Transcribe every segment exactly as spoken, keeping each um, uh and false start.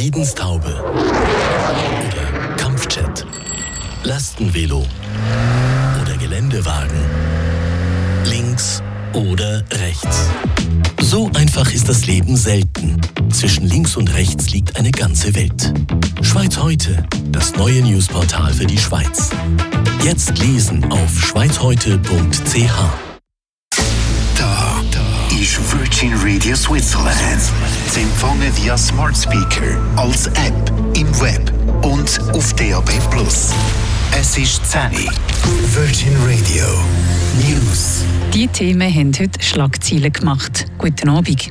Friedenstaube oder Kampfjet, Lastenvelo oder Geländewagen, links oder rechts. So einfach ist das Leben selten. Zwischen links und rechts liegt eine ganze Welt. Schweiz heute, das neue Newsportal für die Schweiz. Jetzt lesen auf schweizheute punkt c h. Da, da ist Virgin Radio Switzerland. Sie empfangen via Smart Speaker, als App, im Web und auf D A B plus. Es ist zehn Uhr. Virgin Radio News. Die Themen haben heute Schlagzeilen gemacht. Guten Abend.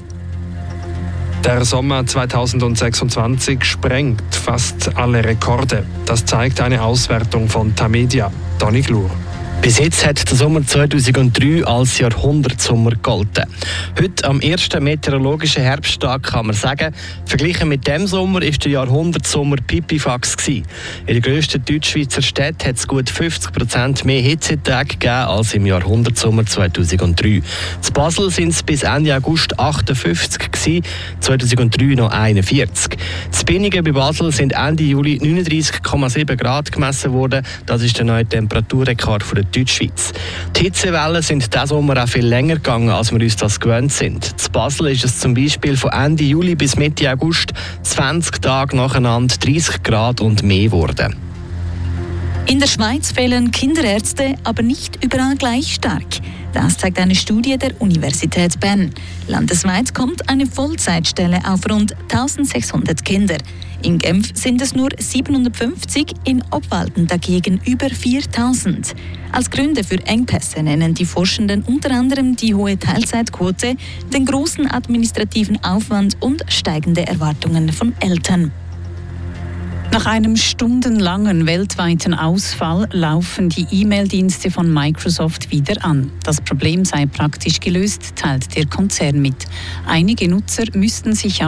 Der Sommer zweitausendsechsundzwanzig sprengt fast alle Rekorde. Das zeigt eine Auswertung von Tamedia. Dani Glur. Bis jetzt hat der Sommer zweitausenddrei als Jahrhundertsommer gegolten. Heute, am ersten meteorologischen Herbsttag, kann man sagen, verglichen mit dem Sommer war der Jahrhundertsommer pipifax gewesen. In den grössten Deutschschweizer Städten hat es gut fünfzig Prozent mehr Hitzetage gegeben als im Jahrhundertsommer zweitausenddrei. In Basel waren es bis Ende August achtundfünfzig gewesen, zweitausenddrei noch einundvierzig. In Binningen bei Basel sind Ende Juli neununddreißig Komma sieben Grad gemessen worden. Das ist der neue Temperaturrekord der Deutschschweiz. Die Hitzewellen sind diesen Sommer auch viel länger gegangen, als wir uns das gewöhnt sind. In Basel ist es zum Beispiel von Ende Juli bis Mitte August zwanzig Tage nacheinander dreißig Grad und mehr geworden. In der Schweiz fehlen Kinderärzte, aber nicht überall gleich stark. Das zeigt eine Studie der Universität Bern. Landesweit kommt eine Vollzeitstelle auf rund eintausendsechshundert Kinder. In Genf sind es nur siebenhundertfünfzig, in Obwalden dagegen über viertausend. Als Gründe für Engpässe nennen die Forschenden unter anderem die hohe Teilzeitquote, den großen administrativen Aufwand und steigende Erwartungen von Eltern. Nach einem stundenlangen weltweiten Ausfall laufen die E-Mail-Dienste von Microsoft wieder an. Das Problem sei praktisch gelöst, teilt der Konzern mit. Einige Nutzer müssten sich